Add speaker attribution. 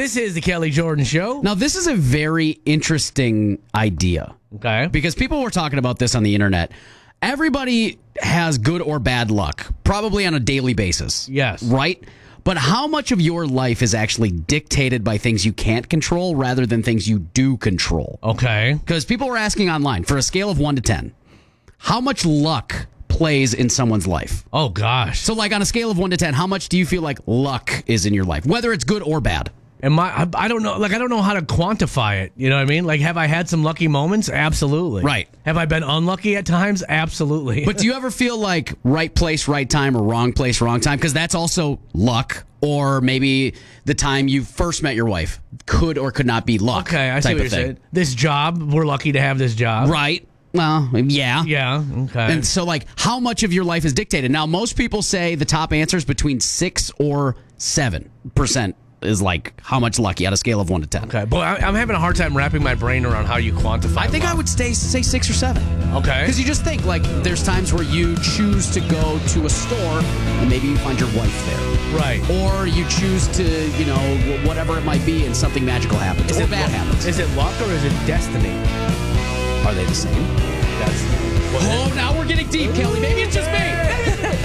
Speaker 1: This is the Kelly Jordan Show.
Speaker 2: Now, this is a very interesting idea.
Speaker 1: Okay.
Speaker 2: Because people were talking about this on the internet. Everybody has good or bad luck, probably on a daily basis.
Speaker 1: Yes.
Speaker 2: Right? But how much of your life is actually dictated by things you can't control rather than things you do control?
Speaker 1: Okay.
Speaker 2: Because people were asking online, for a scale of 1 to 10, how much luck plays in someone's life?
Speaker 1: Oh, gosh.
Speaker 2: So, like, on a scale of 1 to 10, how much do you feel like luck is in your life, whether it's good or bad?
Speaker 1: I don't know. Like, I don't know how to quantify it. You know what I mean? Like, have I had some lucky moments? Absolutely.
Speaker 2: Right.
Speaker 1: Have I been unlucky at times? Absolutely.
Speaker 2: But do you ever feel like right place, right time, or wrong place, wrong time? Because that's also luck. Or maybe the time you first met your wife could or could not be luck.
Speaker 1: Okay, I see
Speaker 2: type
Speaker 1: what
Speaker 2: of
Speaker 1: you're
Speaker 2: thing.
Speaker 1: saying. This job, we're lucky to have this job.
Speaker 2: Right. Well, yeah.
Speaker 1: Yeah, okay.
Speaker 2: And so, like, how much of your life is dictated? Now, most people say the top answer is between 6 or 7% is like how much lucky on a scale of 1 to 10.
Speaker 1: Okay, but I'm having a hard time wrapping my brain around how you quantify
Speaker 2: I think
Speaker 1: luck.
Speaker 2: I would say 6 or 7.
Speaker 1: Okay.
Speaker 2: Because you just think, like, there's times where you choose to go to a store and maybe you find your wife there.
Speaker 1: Right.
Speaker 2: Or you choose to, you know, whatever it might be, and something magical happens. Or bad happens.
Speaker 1: Is it luck or is it destiny?
Speaker 2: Are they the same?
Speaker 1: That's
Speaker 2: Oh, now we're getting deep, Kelly. Maybe it's just me.